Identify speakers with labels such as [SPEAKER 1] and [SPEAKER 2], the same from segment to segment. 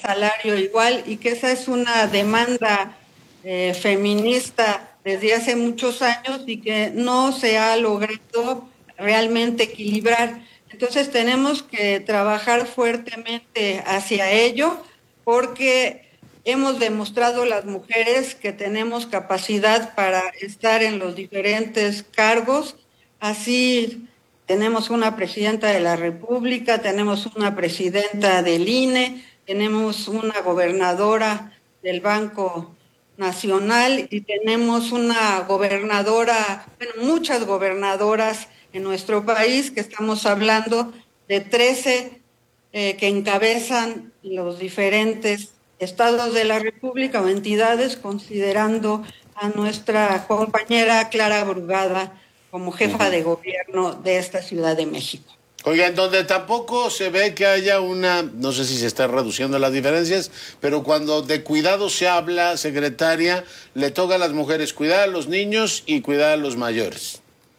[SPEAKER 1] salario igual, y que esa es una demanda feminista desde hace muchos años y que no se ha logrado realmente equilibrar. Entonces tenemos que trabajar fuertemente hacia ello, porque hemos demostrado las mujeres que tenemos capacidad para estar en los diferentes cargos. Así tenemos una presidenta de la República, tenemos una presidenta del INE, tenemos una gobernadora del Banco Nacional y tenemos una gobernadora, bueno, muchas gobernadoras en nuestro país, que estamos hablando de 13 que encabezan los diferentes estados de la República o entidades, considerando a nuestra compañera Clara Brugada como jefa de gobierno de esta Ciudad de México.
[SPEAKER 2] Oiga, en donde tampoco se ve que haya una, no sé si se están reduciendo las diferencias, pero cuando de cuidado se habla, secretaria, le toca a las mujeres cuidar a los niños y cuidar a los mayores.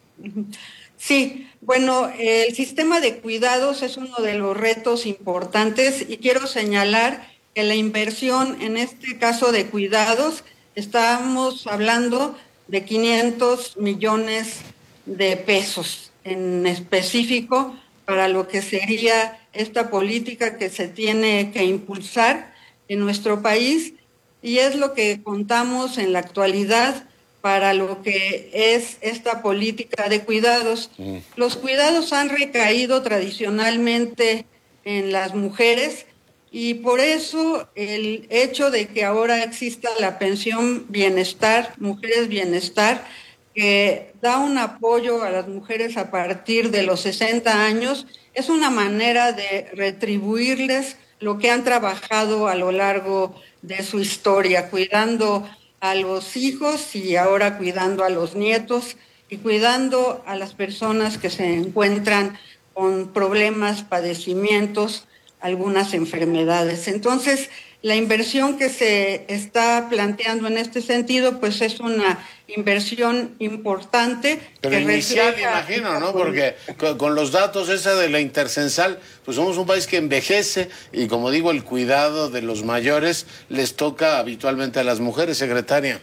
[SPEAKER 1] Sí, bueno, el sistema de cuidados es uno de los retos importantes y quiero señalar que la inversión en este caso de cuidados, estamos hablando de 500 millones de pesos en específico para lo que sería esta política que se tiene que impulsar en nuestro país, y es lo que contamos en la actualidad para lo que es esta política de cuidados. Los cuidados han recaído tradicionalmente en las mujeres, y por eso el hecho de que ahora exista la pensión bienestar, Mujeres Bienestar, que da un apoyo a las mujeres a partir de los 60 años, es una manera de retribuirles lo que han trabajado a lo largo de su historia, cuidando a los hijos y ahora cuidando a los nietos y cuidando a las personas que se encuentran con problemas, padecimientos, algunas enfermedades. Entonces, la inversión que se está planteando en este sentido, pues es una inversión importante.
[SPEAKER 2] Pero inicial, imagino, ¿no? Porque con los datos esa de la intercensal, pues somos un país que envejece y, como digo, el cuidado de los mayores les toca habitualmente a las mujeres, secretaria.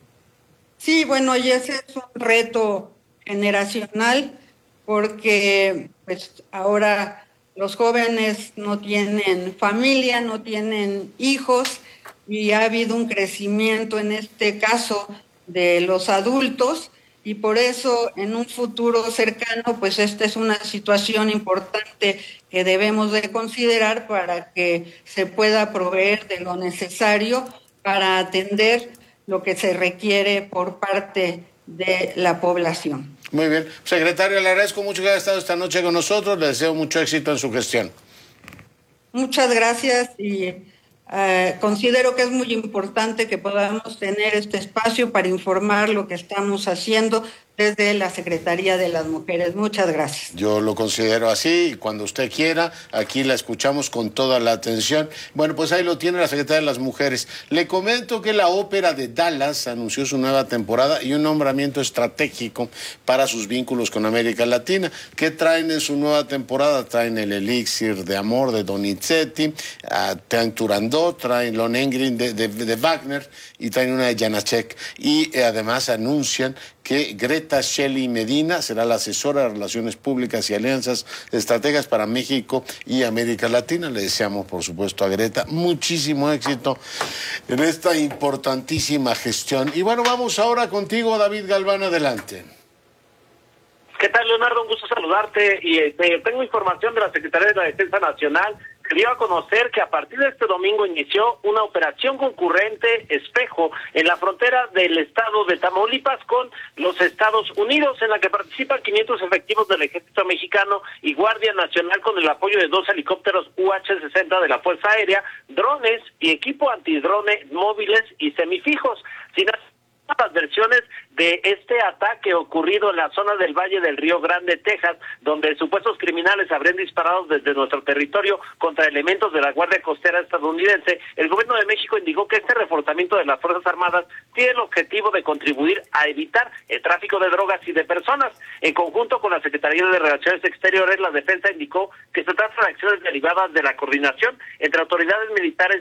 [SPEAKER 1] Sí, bueno, y ese es un reto generacional, porque pues ahora los jóvenes no tienen familia, no tienen hijos, y ha habido un crecimiento en este caso de los adultos, y por eso en un futuro cercano, pues esta es una situación importante que debemos de considerar para que se pueda proveer de lo necesario para atender lo que se requiere por parte de la población.
[SPEAKER 2] Muy bien. Secretario, le agradezco mucho que haya estado esta noche con nosotros. Le deseo mucho éxito en su gestión.
[SPEAKER 1] Muchas gracias, y considero que es muy importante que podamos tener este espacio para informar lo que estamos haciendo desde la Secretaría de las Mujeres. Muchas gracias.
[SPEAKER 2] Yo lo considero así, y cuando usted quiera, aquí la escuchamos con toda la atención. Bueno, pues ahí lo tiene la Secretaría de las Mujeres. Le comento que la Ópera de Dallas anunció su nueva temporada y un nombramiento estratégico para sus vínculos con América Latina. ¿Qué traen en su nueva temporada? Traen el Elixir de Amor de Donizetti, traen Turandot, traen Lohengrin de Wagner, y traen una de Janacek. Y además anuncian que Greta Shelley Medina será la asesora de Relaciones Públicas y Alianzas Estratégicas para México y América Latina. Le deseamos, por supuesto, a Greta muchísimo éxito en esta importantísima gestión. Y bueno, vamos ahora contigo, David Galván, adelante.
[SPEAKER 3] ¿Qué tal, Leonardo? Un gusto saludarte. Y tengo información de la Secretaría de la Defensa Nacional, que dio a conocer que a partir de este domingo inició una operación concurrente espejo en la frontera del estado de Tamaulipas con los Estados Unidos, en la que participan 500 efectivos del Ejército Mexicano y Guardia Nacional, con el apoyo de 2 helicópteros UH-60 de la Fuerza Aérea, drones y equipo antidrone móviles y semifijos. Sin las versiones de este ataque ocurrido en la zona del Valle del Río Grande, Texas, donde supuestos criminales habrían disparado desde nuestro territorio contra elementos de la Guardia Costera estadounidense, el gobierno de México indicó que este reforzamiento de las Fuerzas Armadas tiene el objetivo de contribuir a evitar el tráfico de drogas y de personas. En conjunto con la Secretaría de Relaciones Exteriores, la Defensa indicó que se trata de acciones derivadas de la coordinación entre autoridades militares